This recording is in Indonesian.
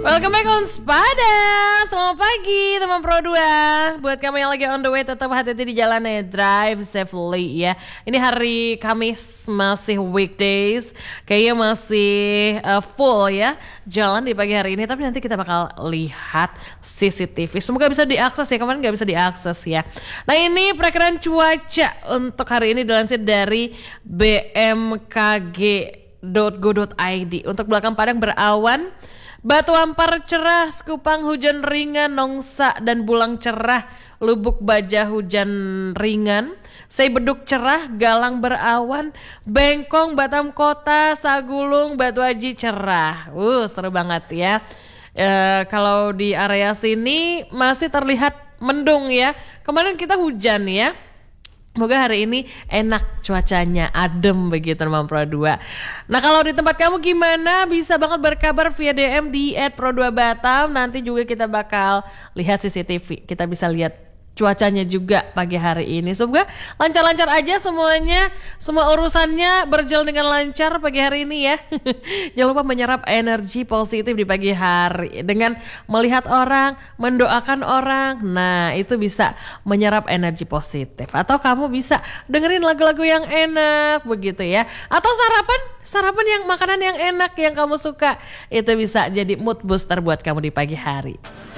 Welcome back on Spada. Selamat pagi teman Pro 2. Buat kamu yang lagi on the way, tetap hati-hati di jalannya, drive safely ya. Ini hari Kamis, masih weekdays, kayaknya masih full ya jalan di pagi hari ini. Tapi nanti kita bakal lihat CCTV. Semoga bisa diakses ya, kemarin gak bisa diakses ya. Nah ini perakiraan cuaca untuk hari ini dilansir dari bmkg.go.id. Untuk belakang Padang berawan, Batu Ampar cerah, Sekupang hujan ringan, Nongsa dan Bulang cerah, Lubuk Baja hujan ringan, Seibeduk cerah, Galang berawan, Bengkong, Batam Kota, Sagulung, Batu Aji cerah. Seru banget ya. Kalau di area sini masih terlihat mendung ya. Kemarin kita hujan ya. Semoga hari ini enak cuacanya, adem begitu teman Pro 2. Nah kalau di tempat kamu gimana? Bisa banget berkabar via DM di @pro2batam. Nanti juga kita bakal lihat CCTV. Kita bisa lihat cuacanya juga pagi hari ini. Semoga lancar-lancar aja semuanya. Semua urusannya berjalan dengan lancar pagi hari ini ya. Jangan lupa menyerap energi positif di pagi hari dengan melihat orang, mendoakan orang. Nah itu bisa menyerap energi positif. Atau kamu bisa dengerin lagu-lagu yang enak begitu ya. Atau sarapan yang makanan yang enak yang kamu suka. Itu bisa jadi mood booster buat kamu di pagi hari.